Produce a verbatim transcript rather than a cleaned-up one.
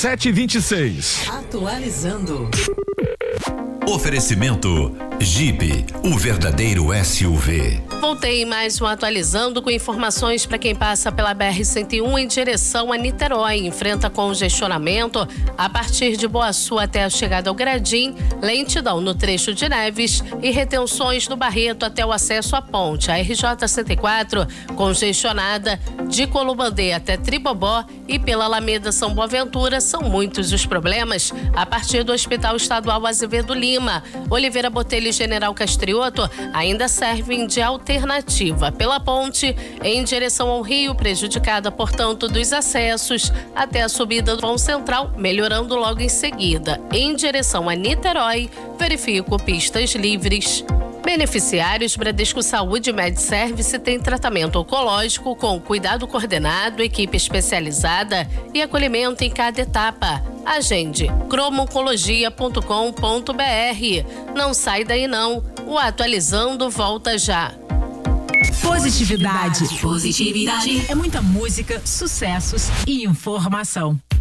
sete e vinte e seis. Atualizando. Oferecimento Jeep, o verdadeiro S U V. Voltei em mais um Atualizando com informações para quem passa pela B R cento e um em direção a Niterói. Enfrenta congestionamento a partir de Boaçu até a chegada ao Gradim, lentidão no trecho de Neves e retenções do Barreto até o acesso à ponte. A R J cento e quatro congestionada de Colubandê até Tribobó e pela Alameda São Boaventura. São muitos os problemas a partir do Hospital Estadual Azevedo Lima. Oliveira Botelho e General Castrioto ainda servem de alternativa. Pela ponte, em direção ao Rio, prejudicada, portanto, dos acessos até a subida do vão central, melhorando logo em seguida. Em direção a Niterói, verifico pistas livres. Beneficiários Bradesco Saúde MedService tem tratamento oncológico com cuidado coordenado, equipe especializada e acolhimento em cada etapa. Agende cromoncologia ponto com ponto br. Não sai daí não. O Atualizando volta já. Positividade. Positividade. É muita música, sucessos e informação.